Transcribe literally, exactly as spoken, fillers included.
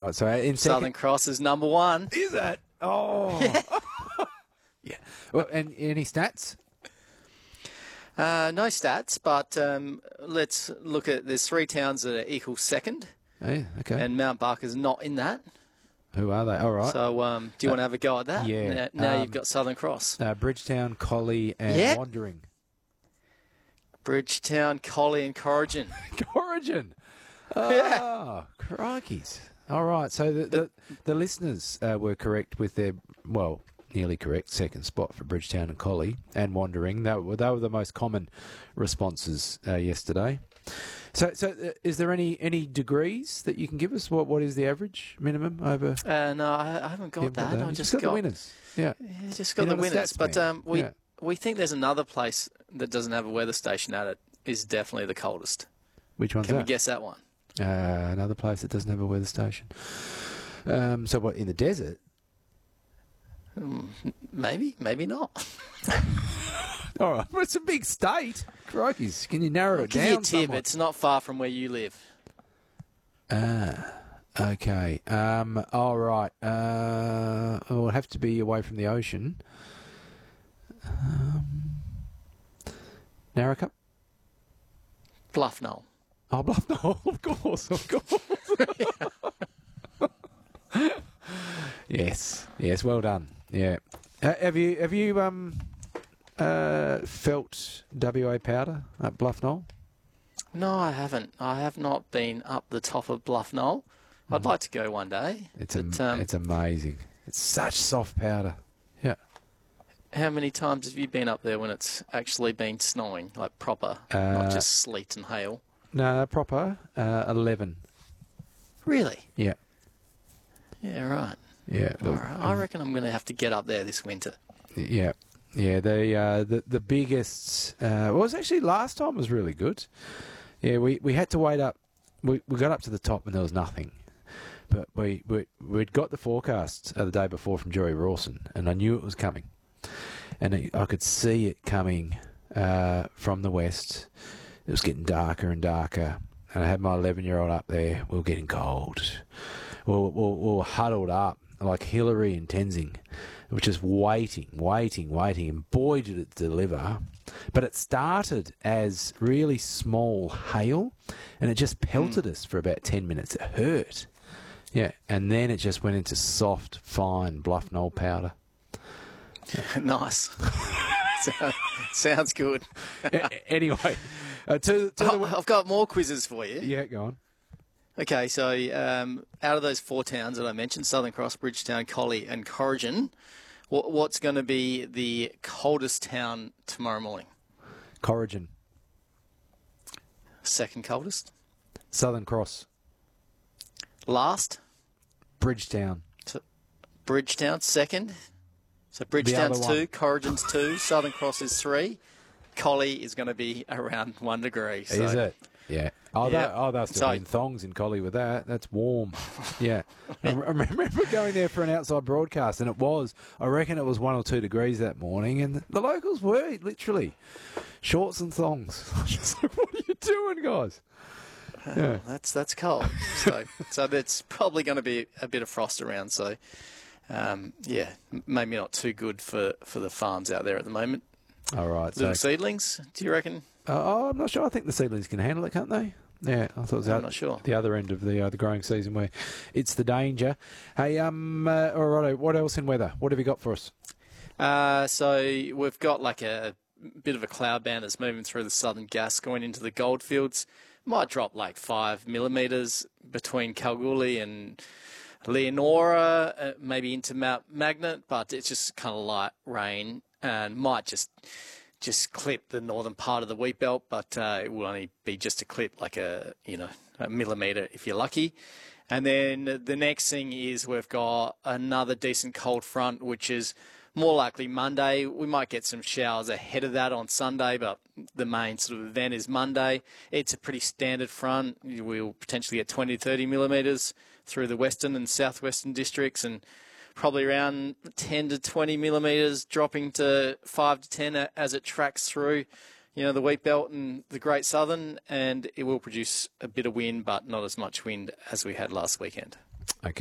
right. So in second, Southern Cross is number one. is that? Oh, Yeah. yeah. Well, and any stats? Uh, no stats, but um, let's look at. There's three towns that are equal second, Yeah, okay. and Mount Barker's not in that. Who are they? All right. So, um, do you Uh, want to have a go at that? yeah, Now, now um, you've got Southern Cross, uh, Bridgetown, Collie, and Yeah. Wandering. Bridgetown, Collie, and Corrigan. Origin. Yeah. Oh, crikeys. All right. So the the, the listeners uh, were correct with their, well, nearly correct second spot for Bridgetown and Collie and Wandering. They were, they were the most common responses uh, yesterday. So, so uh, is there any, any degrees that you can give us? What What is the average minimum over? Uh, no, I, I haven't got Yeah, that. uh, I you just got, got, the winners. Yeah. yeah, just got You're the not a winners. stats But man. um, we Yeah. we think there's another place that doesn't have a weather station at it. Is definitely the coldest. Which one's Can we that? guess that one? Uh, another place that doesn't have a weather station. Um, so what, in the desert? Maybe, maybe not. All right. Well, it's a big state. Crikeys. Can you narrow I'll it give down you a tip. somewhat? It's not far from where you live. Ah, okay. Um, all right. Uh, it'll have to be away from the ocean. Um, Narrackup? Bluff Knoll. Oh, Bluff Knoll, of course, of course. Yes, yes, well done. Yeah. Uh, have you have you um uh felt W A powder at Bluff Knoll? No, I haven't. I have not been up the top of Bluff Knoll. I'd like to go one day. It's but, am- um, it's amazing. It's such soft powder. Yeah. how many times have you been up there when it's actually been snowing, like proper, Uh, not just sleet and hail? No, proper uh, eleven. Really? Yeah. Yeah, right. Yeah. All right. I reckon I'm going to have to get up there this winter. Yeah, yeah. The uh, the the biggest. Uh, well, it was actually last time was really good. Yeah, we, we had to wait up. We we got up to the top and there was nothing, but we we we'd got the forecast uh, the day before from Jerry Rawson, and I knew it was coming, and it, I could see it coming uh, from the west. It was getting darker and darker, and I had my eleven year old up there. We were getting cold. We were, we were, we were huddled up like Hillary and Tenzing. We were just waiting, waiting, waiting, and boy did it deliver. But it started as really small hail, and it just pelted us for about ten minutes. It hurt. Yeah, and then it just went into soft, fine Bluff Knoll powder. Nice. So- Sounds good. A- anyway, uh, to, to the... Oh, I've got more quizzes for you. Yeah, go on. Okay, so um, out of those four towns that I mentioned, Southern Cross, Bridgetown, Collie and Corrigan, what, what's going to be the coldest town tomorrow morning? Corrigan. Second coldest? Southern Cross. Last? Bridgetown. So Bridgetown, second. So Bridgetown's other one. two, Corrigan's two, Southern Cross is three. Collie is going to be around one degree. So. Is it? Yeah. Oh, Yeah. that, oh, they'll still So- be in thongs in Collie with that. That's warm. Yeah. I rem- I remember going there for an outside broadcast, and it was, I reckon it was one or two degrees that morning, and the locals were literally shorts and thongs. I was just like, what are you doing, guys? Yeah. That's that's cold. So so that's probably going to be a bit of frost around. So um, yeah, m- maybe not too good for, for the farms out there at the moment. All right. Little So, seedlings, do you reckon? uh, oh, I'm not sure. I think the seedlings can handle it, can't they? Yeah, I thought it was I'm out not sure. the other end of the uh, the growing season where it's the danger. Hey, um, uh, all right. What else in weather? What have you got for us? Uh, so we've got like a bit of a cloud band that's moving through the southern Gascoyne into the goldfields. Might drop like five millimetres between Kalgoorlie and Leonora, uh, maybe into Mount Magnet, but it's just kind of light rain and might just just clip the northern part of the wheat belt, but uh, it will only be just a clip, like a you know a millimetre if you're lucky. And then the next thing is we've got another decent cold front, which is more likely Monday. We might get some showers ahead of that on Sunday, but the main sort of event is Monday. It's a pretty standard front. We'll potentially get twenty to thirty millimetres through the western and southwestern districts, and probably around ten to twenty millimetres dropping to five to ten as it tracks through, you know, the wheat belt and the Great Southern, and it will produce a bit of wind, but not as much wind as we had last weekend. Okay.